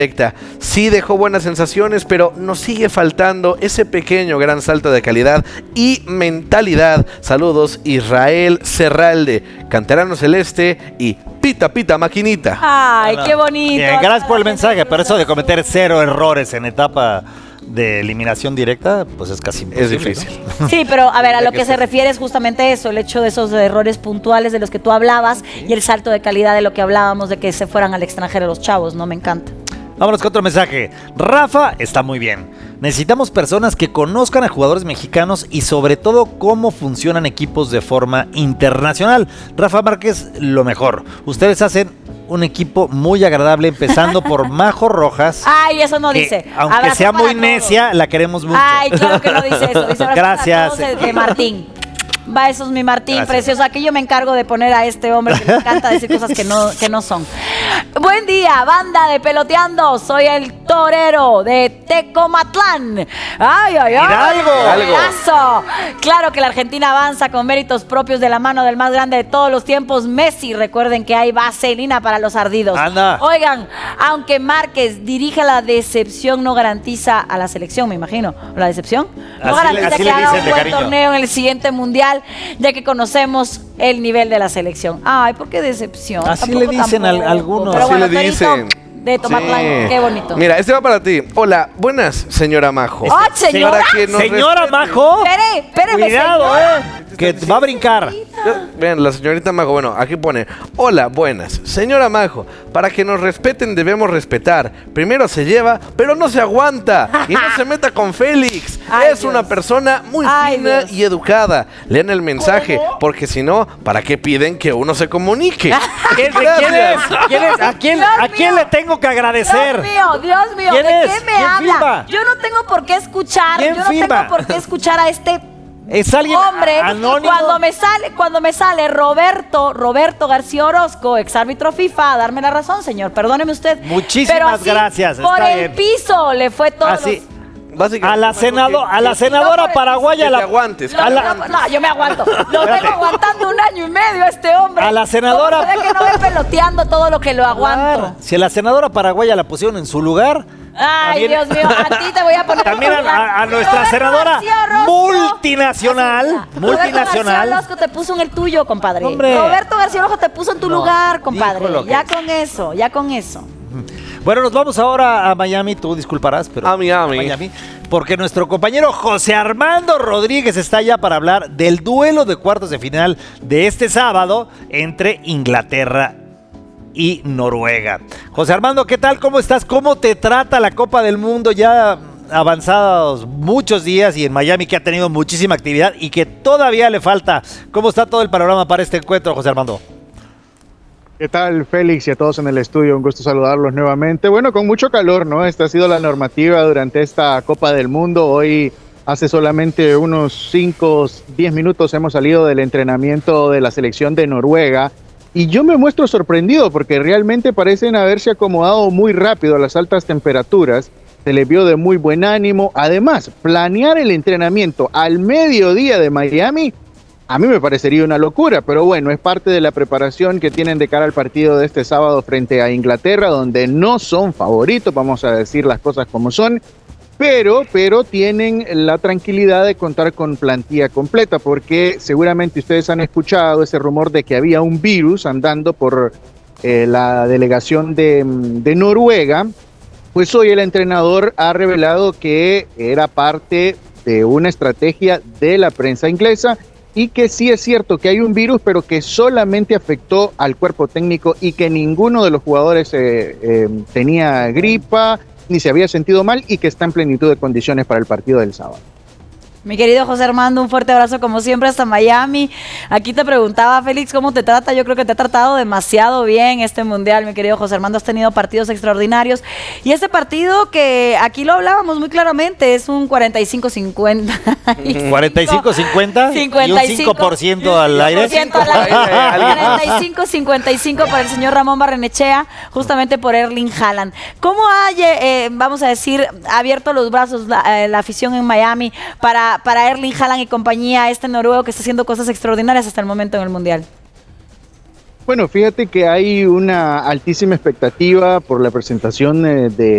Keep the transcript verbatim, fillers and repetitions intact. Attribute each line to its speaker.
Speaker 1: Sí dejó buenas sensaciones, pero nos sigue faltando ese pequeño gran salto de calidad y mentalidad. Saludos, Israel Serralde, canterano celeste y pita pita maquinita.
Speaker 2: Ay, qué bonito.
Speaker 3: Bien, gracias por el mensaje, pero eso de cometer cero errores en etapa de eliminación directa, pues es casi imposible.
Speaker 1: Es difícil.
Speaker 2: ¿No? Sí, pero a ver, a lo que se refiere es justamente eso, el hecho de esos errores puntuales de los que tú hablabas y el salto de calidad de lo que hablábamos de que se fueran al extranjero los chavos, ¿no? Me encanta.
Speaker 3: Vámonos con otro mensaje. Rafa está muy bien. Necesitamos personas que conozcan a jugadores mexicanos y sobre todo cómo funcionan equipos de forma internacional. Rafa Márquez, lo mejor. Ustedes hacen un equipo muy agradable, empezando por Majo Rojas.
Speaker 2: Ay, eso no
Speaker 3: que,
Speaker 2: dice.
Speaker 3: Aunque
Speaker 2: Abrazo
Speaker 3: sea muy
Speaker 2: todos.
Speaker 3: necia, la queremos mucho.
Speaker 2: Ay, claro que no dice eso. Dice
Speaker 3: gracias.
Speaker 2: De, de Martín. Va, eso es mi Martín,
Speaker 3: Gracias.
Speaker 2: Precioso. Aquí yo me encargo de poner a este hombre que le encanta decir cosas que no, que no son. Buen día, banda de Peloteando. Soy el torero de Tecomatlán. Ay, ay, ay.
Speaker 3: Hidalgo.
Speaker 2: Golazo. Claro que la Argentina avanza con méritos propios de la mano del más grande de todos los tiempos, Messi. Recuerden que hay vaselina para los ardidos.
Speaker 3: Anda.
Speaker 2: Oigan, aunque Márquez dirija la decepción, no garantiza a la selección, me imagino. ¿La decepción? No
Speaker 3: Así le-
Speaker 2: garantiza
Speaker 3: así
Speaker 2: que
Speaker 3: le
Speaker 2: haga
Speaker 3: dicen
Speaker 2: un
Speaker 3: de
Speaker 2: buen
Speaker 3: cariño.
Speaker 2: torneo en el siguiente mundial, ya que conocemos el nivel de la selección. Ay, ¿por qué decepción?
Speaker 3: Así
Speaker 2: Tampoco,
Speaker 3: le dicen
Speaker 2: tampoco.
Speaker 3: al- algunos.
Speaker 2: Pero
Speaker 1: Así
Speaker 2: bueno,
Speaker 1: le
Speaker 2: Torito
Speaker 1: dicen.
Speaker 2: de Tomatlán,
Speaker 1: Sí.
Speaker 2: qué bonito.
Speaker 1: Mira, este va para ti. Hola, buenas, señora Majo.
Speaker 2: ¡Ah, señora!
Speaker 1: Para que nos
Speaker 3: Señora
Speaker 1: respete.
Speaker 3: Majo.
Speaker 2: Espere, espéreme,
Speaker 3: Cuidado,
Speaker 2: señora.
Speaker 3: eh. Que va a brincar.
Speaker 1: Vean, la señorita Majo, bueno, aquí pone: hola, buenas. Señora Majo, para que nos respeten debemos respetar. Primero se lleva, pero no se aguanta. Y no se meta con Félix.
Speaker 2: Ay,
Speaker 1: es
Speaker 2: Dios.
Speaker 1: una persona muy
Speaker 2: Ay,
Speaker 1: fina
Speaker 2: Dios.
Speaker 1: y educada. Lean el mensaje, porque si no, ¿para qué piden que uno se comunique?
Speaker 3: ¿Quién,
Speaker 1: Gracias.
Speaker 3: quién es? ¿Quién es? ¿A quién,
Speaker 2: Dios
Speaker 3: ¿a quién
Speaker 2: mío.
Speaker 3: le tengo que agradecer?
Speaker 2: Dios mío, Dios mío,
Speaker 3: ¿Quién
Speaker 2: ¿de
Speaker 3: es?
Speaker 2: qué me
Speaker 3: ¿Quién
Speaker 2: habla?
Speaker 3: firma?
Speaker 2: Yo no tengo por qué escuchar,
Speaker 3: ¿Quién
Speaker 2: yo no
Speaker 3: firma?
Speaker 2: tengo por qué escuchar a este
Speaker 3: ¿Es alguien
Speaker 2: hombre.
Speaker 3: anónimo?
Speaker 2: Cuando me sale, cuando me sale Roberto, Roberto García Orozco, exárbitro FIFA, a darme la razón, señor. Perdóneme usted.
Speaker 3: Muchísimas
Speaker 2: Pero así,
Speaker 3: gracias,
Speaker 2: Por
Speaker 3: está
Speaker 2: el
Speaker 3: bien.
Speaker 2: piso le fue todo.
Speaker 3: Así.
Speaker 1: Básicamente,
Speaker 3: A la,
Speaker 1: Majo,
Speaker 3: senado,
Speaker 1: que-
Speaker 3: a la
Speaker 1: que-
Speaker 3: senadora
Speaker 2: que
Speaker 3: paraguaya.
Speaker 1: te
Speaker 3: la-
Speaker 1: aguantes.
Speaker 3: a la-
Speaker 2: No, no, yo me aguanto. Lo
Speaker 3: Espérate.
Speaker 2: tengo aguantando un año y medio a este hombre.
Speaker 3: A la senadora-
Speaker 2: ¿Cómo se ve que no ve peloteando todo lo que lo aguanto?
Speaker 3: Claro. Si a la senadora paraguaya la pusieron en su lugar.
Speaker 2: Ay,
Speaker 3: también-
Speaker 2: Dios mío, a ti te voy a poner.
Speaker 3: También a, a- a nuestra
Speaker 2: Roberto
Speaker 3: senadora
Speaker 2: García Orozco.
Speaker 3: multinacional.
Speaker 2: Roberto García
Speaker 3: Multinacional.
Speaker 2: Orozco te puso en el tuyo, compadre.
Speaker 3: Hombre.
Speaker 2: Roberto García Orozco te puso en tu
Speaker 3: No,
Speaker 2: lugar, compadre.
Speaker 3: dijo lo que
Speaker 2: Ya
Speaker 3: es.
Speaker 2: con eso, ya con eso.
Speaker 3: Bueno, nos vamos ahora a Miami. Tú disculparás, pero.
Speaker 1: A Miami.
Speaker 3: Porque nuestro compañero José Armando Rodríguez está ya para hablar del duelo de cuartos de final de este sábado entre Inglaterra y Noruega. José Armando, ¿qué tal? ¿Cómo estás? ¿Cómo te trata la Copa del Mundo ya avanzados muchos días y en Miami, que ha tenido muchísima actividad y que todavía le falta? ¿Cómo está todo el panorama para este encuentro, José Armando?
Speaker 4: ¿Qué tal, Félix, y a todos en el estudio? Un gusto saludarlos nuevamente. Bueno, con mucho calor, ¿no? Esta ha sido la normativa durante esta Copa del Mundo. Hoy, hace solamente unos cinco, diez minutos, hemos salido del entrenamiento de la selección de Noruega. Y yo me muestro sorprendido porque realmente parecen haberse acomodado muy rápido a las altas temperaturas. Se les vio de muy buen ánimo. Además, planear el entrenamiento al mediodía de Miami, a mí me parecería una locura, pero bueno, es parte de la preparación que tienen de cara al partido de este sábado frente a Inglaterra, donde no son favoritos, vamos a decir las cosas como son, pero, pero tienen la tranquilidad de contar con plantilla completa, porque seguramente ustedes han escuchado ese rumor de que había un virus andando por eh, la delegación de, de Noruega. Pues hoy el entrenador ha revelado que era parte de una estrategia de la prensa inglesa, y que sí es cierto que hay un virus, pero que solamente afectó al cuerpo técnico y que ninguno de los jugadores eh, eh, tenía gripa ni se había sentido mal y que está en plenitud de condiciones para el partido del sábado.
Speaker 2: Mi querido José Armando, un fuerte abrazo como siempre hasta Miami. Aquí te preguntaba, Félix, ¿cómo te trata? Yo creo que te ha tratado demasiado bien este mundial, mi querido José Armando. Has tenido partidos extraordinarios. Y este partido que aquí lo hablábamos muy claramente, es un cuarenta y cinco cincuenta.
Speaker 3: cuarenta y cinco cincuenta y un cinco por ciento al aire.
Speaker 2: cuarenta y cinco cincuenta y cinco para el señor Ramón Barrenechea, justamente por Erling Haaland. ¿Cómo ha, eh, vamos a decir, abierto los brazos la, eh, la afición en Miami para para Erling Haaland y compañía, este noruego que está haciendo cosas extraordinarias hasta el momento en el Mundial?
Speaker 4: Bueno, fíjate que hay una altísima expectativa por la presentación eh, de